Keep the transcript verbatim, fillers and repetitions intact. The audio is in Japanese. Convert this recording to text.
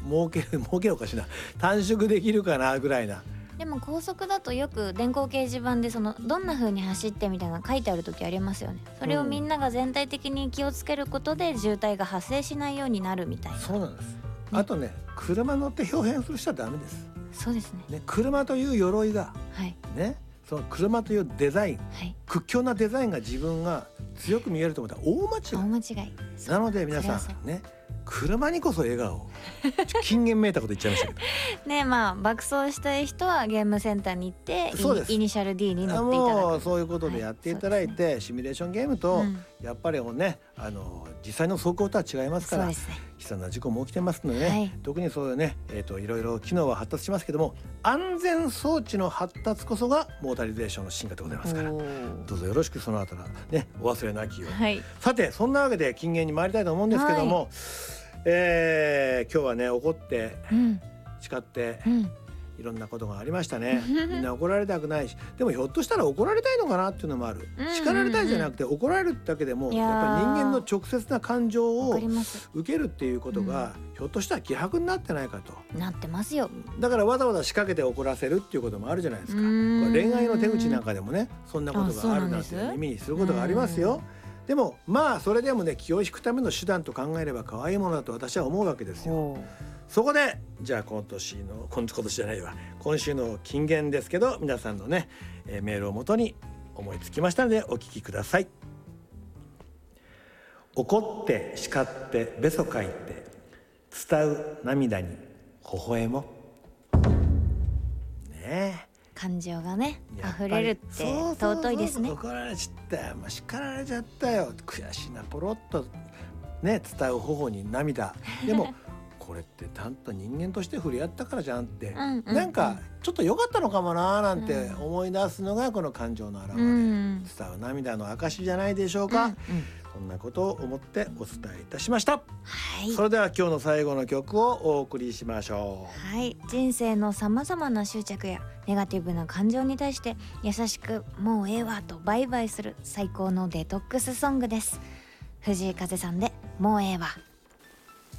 儲ける儲けるおかしいな、短縮できるかなぐらいな。 でも高速だとよく電光掲示板でそのどんな風に走ってみたいなの書いてある時ありますよね。それをみんなが全体的に気をつけることで渋滞が発生しないようになるみたいな。 そうなんです、ね、あとね車乗って表現する人はダメです。 そうです ね, ね車という鎧が、 はいね、その車というデザイン、 はい、 屈強なデザインが自分が強く見えると思ったら大間違い。 大間違いなので皆さんね車にこそ笑顔金言めいたこと言っちゃいましたけどね。まあ爆走したい人はゲームセンターに行ってそうですイニシャル D に乗っていただく。 もうそういうことでやっていただいて、はいね、シミュレーションゲームと、うん、やっぱりねあの実際の走行とは違いますから、ね、悲惨な事故も起きてますのでね、はい、特にそういうね、えーと、いろいろ機能は発達しますけども安全装置の発達こそがモータリゼーションの進化でございますからどうぞよろしくそのあたりねお忘れなきよう、はい、さてそんなわけで金言に参りたいと思うんですけども、はいえー、今日はね怒って叱って、うん、いろんなことがありましたね。みんな怒られたくないしでもひょっとしたら怒られたいのかなっていうのもある、うんうんうん、叱られたいじゃなくて怒られるだけでもやっぱり人間の直接な感情を受けるっていうことが、うん、ひょっとしたら希薄になってないかと。 なってますよ。だからわざわざ仕掛けて怒らせるっていうこともあるじゃないですか。これ恋愛の手口なんかでもねそんなことがあるなんて耳にすることがありますよ。でもまあそれでもね気を引くための手段と考えれば可愛いものだと私は思うわけですよ。そこでじゃあ今年の今年じゃないわ今週の金言ですけど皆さんのね、えー、メールをもとに思いつきましたのでお聞きください。怒って叱ってべそかいて伝う涙に微笑もねえ感情がね溢れるって尊いですね。 怒られちゃったよ、まあ、叱られちゃったよ悔しいなポロッとね伝う頬に涙でもこれってちゃんと人間として触れ合ったからじゃんって、うんうんうん、なんかちょっと良かったのかもななんて思い出すのがこの感情の表れ、うん、伝う涙の証じゃないでしょうか、うんうん、そんなことを思ってお伝えいたしました、はい、それでは今日の最後の曲をお送りしましょう。はい、人生のさまざまな執着やネガティブな感情に対して優しくもうええわとバイバイする最高のデトックスソングです。藤井風さんでもうええわ。